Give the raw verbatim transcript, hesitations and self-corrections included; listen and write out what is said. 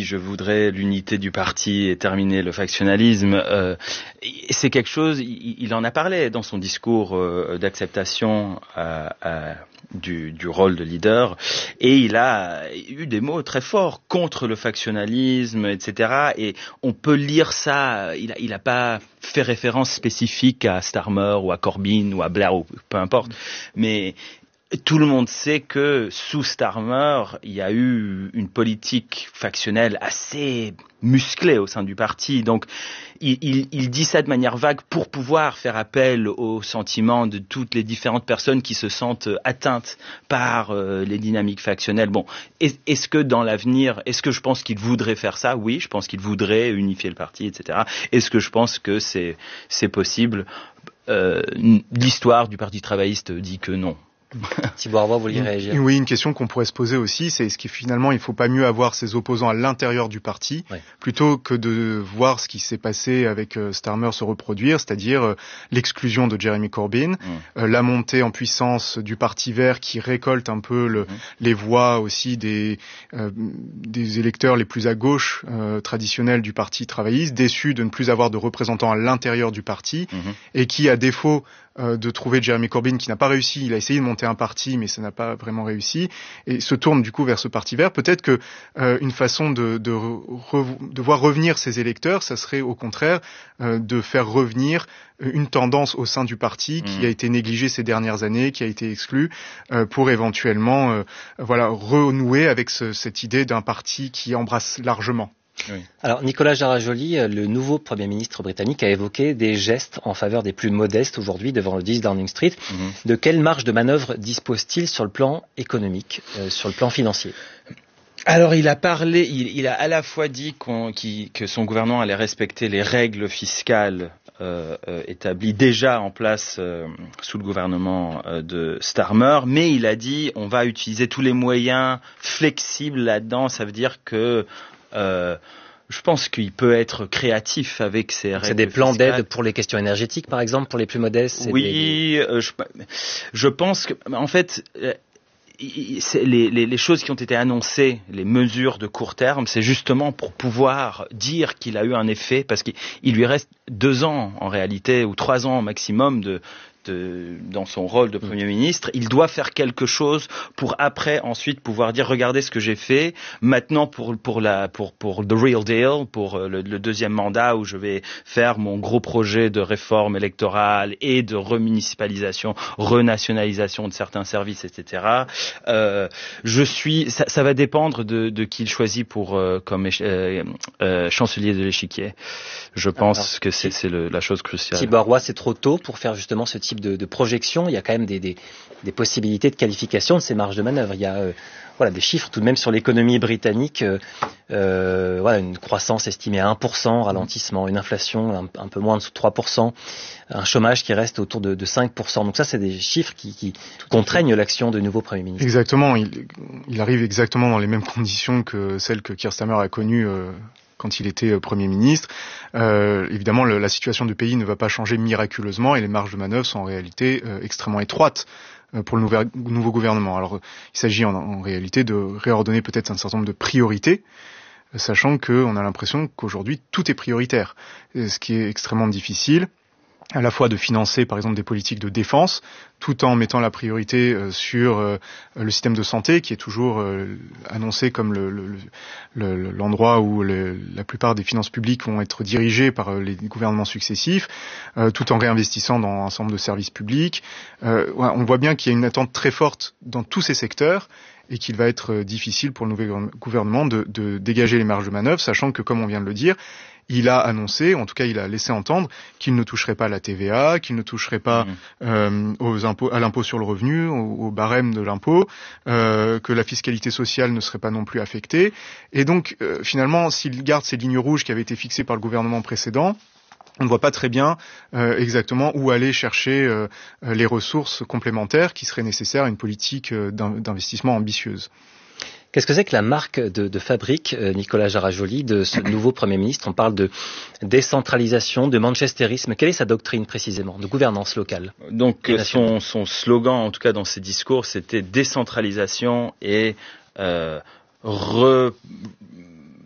dit « je voudrais l'unité du parti et terminer le factionnalisme euh, », c'est quelque chose, il, il en a parlé dans son discours euh, d'acceptation euh, euh, du, du rôle de leader, et il a eu des mots très forts contre le factionnalisme, et cetera. Et on peut lire ça, il a, il a pas fait référence spécifique à Starmer ou à Corbyn ou à Blair, ou peu importe, mais tout le monde sait que sous Starmer, il y a eu une politique factionnelle assez musclée au sein du parti. Donc, il, il, il dit ça de manière vague pour pouvoir faire appel aux sentiments de toutes les différentes personnes qui se sentent atteintes par euh, les dynamiques factionnelles. Bon, est, est-ce que dans l'avenir, est-ce que je pense qu'il voudrait faire ça? Oui, je pense qu'il voudrait unifier le parti, et cetera. Est-ce que je pense que c'est, c'est possible? euh, L'histoire du Parti travailliste dit que non. Thibaut Arbois, vous vouliez réagir? Oui, une question qu'on pourrait se poser aussi, c'est est-ce que finalement il ne faut pas mieux avoir ses opposants à l'intérieur du parti, ouais. plutôt que de voir ce qui s'est passé avec euh, Starmer se reproduire, c'est-à-dire euh, l'exclusion de Jeremy Corbyn, mmh. euh, la montée en puissance du Parti vert qui récolte un peu le, mmh. les voix aussi des, euh, des électeurs les plus à gauche euh, traditionnels du Parti travailliste, déçus de ne plus avoir de représentants à l'intérieur du parti, mmh. et qui, à défaut euh, de trouver Jeremy Corbyn qui n'a pas réussi, il a essayé de monter un parti mais ça n'a pas vraiment réussi et se tourne du coup vers ce parti vert. Peut-être que euh, une façon de, de, re, de voir revenir ces électeurs, ça serait au contraire euh, de faire revenir une tendance au sein du parti qui mmh. a été négligée ces dernières années, qui a été exclue, euh, pour éventuellement euh, voilà renouer avec ce, cette idée d'un parti qui embrasse largement. Oui. Alors, Nicolas Jarajoli, le nouveau Premier ministre britannique, a évoqué des gestes en faveur des plus modestes aujourd'hui devant le dix Downing Street. Mm-hmm. De quelle marge de manœuvre dispose-t-il sur le plan économique, euh, sur le plan financier ? Alors, il a parlé, il, il a à la fois dit qu'on, qu'il, que son gouvernement allait respecter les règles fiscales euh, euh, établies déjà en place euh, sous le gouvernement euh, de Starmer, mais il a dit on va utiliser tous les moyens flexibles là-dedans. Ça veut dire que Euh, je pense qu'il peut être créatif avec ces règles. C'est des plans fiscales. d'aide pour les questions énergétiques, par exemple, pour les plus modestes. Oui, des... euh, je, je pense que, en fait, euh, c'est les, les, les choses qui ont été annoncées, les mesures de court terme, c'est justement pour pouvoir dire qu'il a eu un effet, parce qu'il il lui reste deux ans en réalité, ou trois ans maximum de De, dans son rôle de Premier ministre, il doit faire quelque chose pour après ensuite pouvoir dire regardez ce que j'ai fait. Maintenant pour pour la pour pour the real deal, pour le, le deuxième mandat où je vais faire mon gros projet de réforme électorale et de remunicipalisation, renationalisation de certains services, et cetera. Euh, je suis ça, ça va dépendre de de qui il choisit pour euh, comme euh, euh, chancelier de l'échiquier. Je pense Alors, que c'est c'est le, la chose cruciale. Thibaut Arbois, c'est trop tôt pour faire justement ce type De, de projection. Il y a quand même des, des, des possibilités de qualification de ces marges de manœuvre. Il y a euh, voilà, des chiffres tout de même sur l'économie britannique, euh, euh, voilà, une croissance estimée à un pour cent, ralentissement, une inflation un, un peu moins de trois pour cent, un chômage qui reste autour de, de cinq pour cent. Donc ça, c'est des chiffres qui, qui contraignent l'action de nouveau Premier ministre. Exactement. Il, il arrive exactement dans les mêmes conditions que celles que Keir Starmer a connues euh, quand il était Premier ministre. Euh, évidemment, le, la situation du pays ne va pas changer miraculeusement et les marges de manœuvre sont en réalité euh, extrêmement étroites euh, pour le nouvel, nouveau gouvernement. Alors, euh, il s'agit en, en réalité de réordonner peut-être un certain nombre de priorités, euh, sachant qu'on a l'impression qu'aujourd'hui, tout est prioritaire, euh, ce qui est extrêmement difficile, à la fois de financer, par exemple, des politiques de défense, tout en mettant la priorité euh, sur euh, le système de santé, qui est toujours euh, annoncé comme le, le, le, l'endroit où le, la plupart des finances publiques vont être dirigées par euh, les gouvernements successifs, euh, tout en réinvestissant dans un ensemble de services publics. Euh, on voit bien qu'il y a une attente très forte dans tous ces secteurs, et qu'il va être difficile pour le nouvel gouvernement de, de dégager les marges de manœuvre, sachant que, comme on vient de le dire, il a annoncé, en tout cas il a laissé entendre, qu'il ne toucherait pas à la T V A, qu'il ne toucherait pas mmh. euh, aux impôts, à l'impôt sur le revenu, au, au barème de l'impôt, euh, que la fiscalité sociale ne serait pas non plus affectée. Et donc, euh, finalement, s'il garde ces lignes rouges qui avaient été fixées par le gouvernement précédent, on ne voit pas très bien euh, exactement où aller chercher euh, les ressources complémentaires qui seraient nécessaires à une politique euh, d'investissement ambitieuse. Qu'est-ce que c'est que la marque de, de fabrique, euh, Nicolas Jarajoli, de ce nouveau Premier ministre? On parle de décentralisation, de manchestérisme. Quelle est sa doctrine précisément, de gouvernance locale? Donc son, son slogan, en tout cas dans ses discours, c'était décentralisation et euh, re...